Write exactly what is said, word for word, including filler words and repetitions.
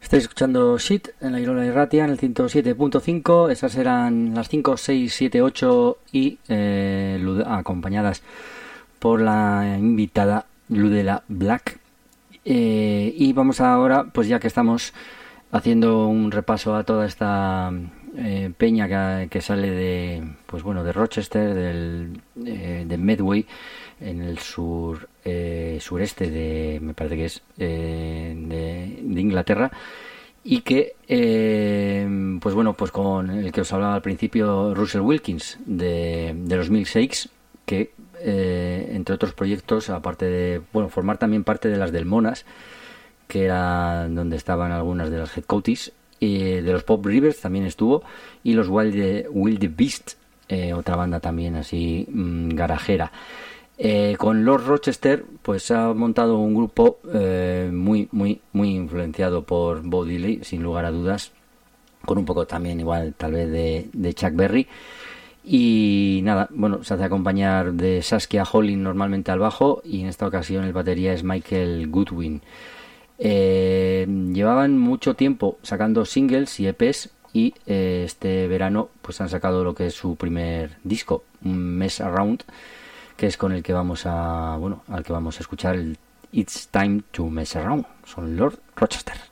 Estáis escuchando Shit en la Irola Irratia en el ciento siete punto cinco. Esas eran las cinco, seis, siete, ocho y eh, acompañadas por la invitada Ludela Black. Eh, y vamos ahora, pues ya que estamos haciendo un repaso a toda esta eh, peña que, que sale de, pues bueno, de Rochester, del, eh, de Medway, en el sur eh, sureste de, me parece que es eh, de, de Inglaterra, y que eh, pues bueno, pues con el que os hablaba al principio, Russell Wilkins de, de los Milkshakes, que eh, entre otros proyectos, aparte de, bueno, formar también parte de las del Monas, que era donde estaban algunas de las Headcoaties, y de los Pop Rivers también estuvo, y los Wild, Wild Beast, eh, otra banda también así mmm, garajera. Eh, con Lord Rochester pues ha montado un grupo eh, muy muy muy influenciado por Bo Diddley, sin lugar a dudas, con un poco también igual tal vez de, de Chuck Berry, y nada, bueno, se hace acompañar de Saskia Holling normalmente al bajo, y en esta ocasión el batería es Michael Goodwin. Eh, llevaban mucho tiempo sacando singles y E Pes, y eh, este verano pues han sacado lo que es su primer disco, Mess Around, que es con el que vamos a, bueno, al que vamos a escuchar el It's Time to Mess Around. Son Lord Rochester.